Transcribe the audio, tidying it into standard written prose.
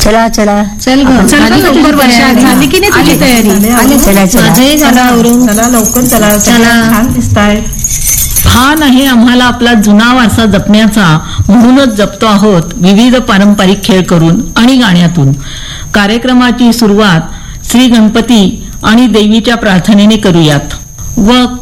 चला चला चल ग लवकर वर्षा झाली की नाही तुझी तयारी? चला चला माझंही झालं आवरून. चला लवकर चला, चला. छान दिसताय. हा आहे आम्हाला आपला जुना वारसा जपण्याचा, म्हणूनच जपतो आहोत विविध पारंपरिक खेळ करून आणि गाण्यातून. कार्यक्रमाची सुरुवात श्री गणपती आणि देवीच्या प्रार्थनेने करूयात व